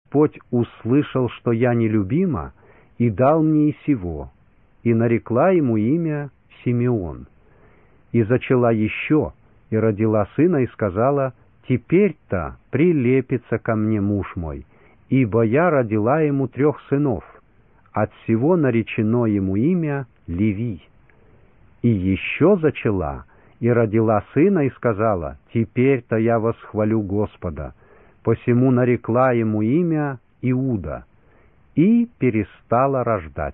Господь услышал, что я нелюбима, и дал мне и сего, и нарекла ему имя Симеон. И зачала еще, и родила сына, и сказала: «Теперь-то прилепится ко мне муж мой, ибо я родила ему 3 сынов, от сего наречено ему имя Левий». И еще зачала, и родила сына, и сказала: «Теперь-то я восхвалю Господа», посему нарекла ему имя Иуда, и перестала рождать.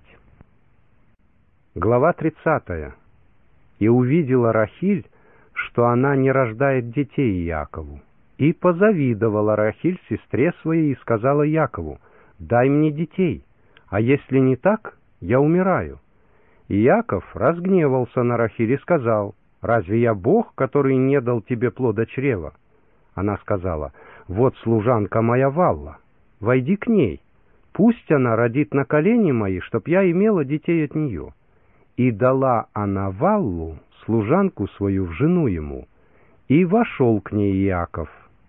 Глава 30. «И увидела Рахиль, что она не рождает детей Якову, и позавидовала Рахиль сестре своей, и сказала Якову: дай мне детей, а если не так, я умираю. И Яков разгневался на Рахиль и сказал: разве я Бог, который не дал тебе плода чрева? Она сказала: вот служанка моя Валла, войди к ней, пусть она родит на колени мои, чтоб я имела детей от нее. И дала она Валлу, служанку свою, в жену ему, и вошел к ней Иаков.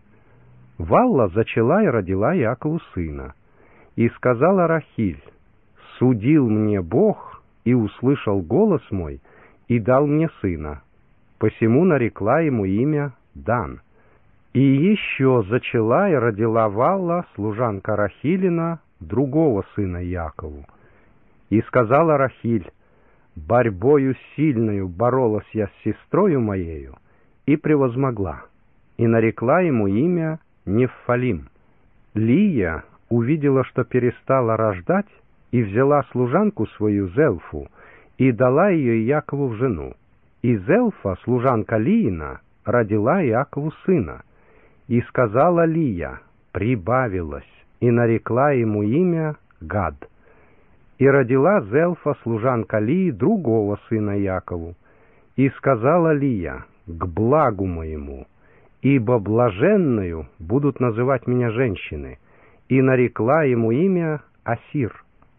Валла зачала и родила Иакову сына. И сказала Рахиль: судил мне Бог, и услышал голос мой, и дал мне сына. Посему нарекла ему имя Дан. И еще зачала и родила Валла, служанка Рахилина, другого сына Якову. И сказала Рахиль: борьбою сильною боролась я с сестрою моею, и превозмогла, и нарекла ему имя Неффалим. Лия увидела, что перестала рождать, и взяла служанку свою Зелфу, и дала ее Якову в жену. И Зелфа, служанка Лиина, родила Якову сына. И сказала Лия: прибавилась, и нарекла ему имя Гад. И родила Зелфа, служанка Лии, другого сына Якову. И сказала Лия: к благу моему, ибо блаженною будут называть меня женщины. И нарекла ему имя Асир.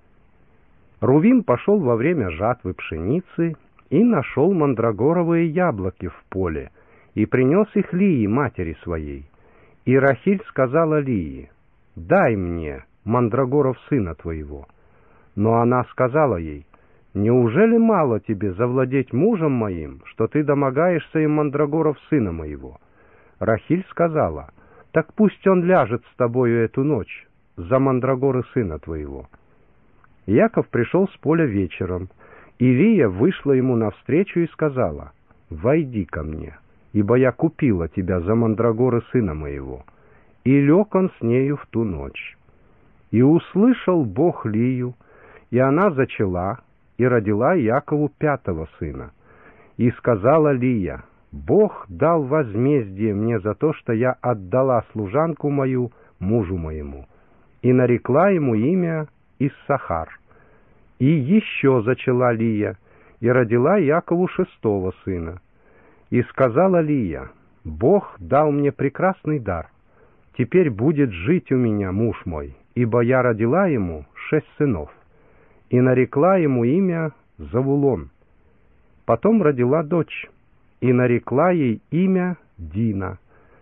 Рувим пошел во время жатвы пшеницы и нашел мандрагоровые яблоки в поле, и принес их Лии, матери своей. И Рахиль сказала Лии: дай мне мандрагоров сына твоего. Но она сказала ей: неужели мало тебе завладеть мужем моим, что ты домогаешься им мандрагоров сына моего? Рахиль сказала: так пусть он ляжет с тобою эту ночь за мандрагоры сына твоего. Яков пришел с поля вечером, и Лия вышла ему навстречу и сказала: войди ко мне, ибо я купила тебя за мандрагоры сына моего. И лег он с нею в ту ночь. И услышал Бог Лию, и она зачала, и родила Якову 5-го сына. И сказала Лия: Бог дал возмездие мне за то, что я отдала служанку мою мужу моему. И нарекла ему имя Иссахар. И еще зачала Лия, и родила Якову 6-го сына. И сказала Лия: Бог дал мне прекрасный дар. Теперь будет жить у меня муж мой, ибо я родила ему 6 сынов. И нарекла ему имя Завулон. Потом родила дочь, и нарекла ей имя Дина.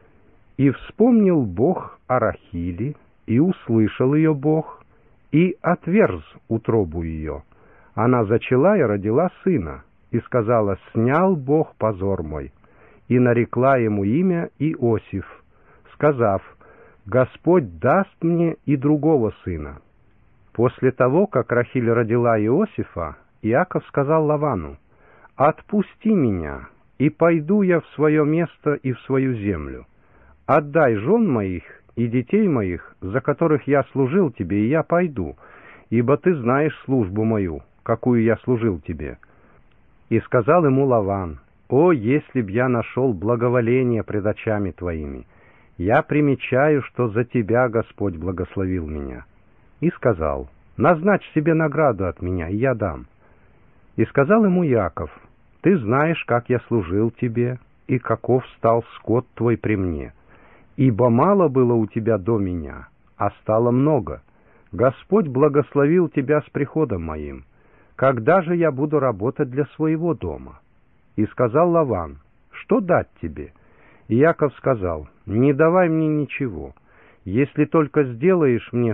И вспомнил Бог о Рахиле, и услышал ее Бог, и отверз утробу ее. Она зачала и родила сына, и сказала: снял Бог позор мой. И нарекла ему имя Иосиф, сказав: Господь даст мне и другого сына. После того, как Рахиль родила Иосифа, Иаков сказал Лавану: отпусти меня, и пойду я в свое место и в свою землю. Отдай жен моих и детей моих, за которых я служил тебе, и я пойду, ибо ты знаешь службу мою, какую я служил тебе. И сказал ему Лаван: о, если б я нашел благоволение пред очами твоими! Я примечаю, что за тебя Господь благословил меня. И сказал: назначь себе награду от меня, и я дам. И сказал ему Яков: ты знаешь, как я служил тебе, и каков стал скот твой при мне. Ибо мало было у тебя до меня, а стало много. Господь благословил тебя с приходом моим. Когда же я буду работать для своего дома? И сказал Лаван: что дать тебе? И Яков сказал: не давай мне ничего, если только сделаешь мне,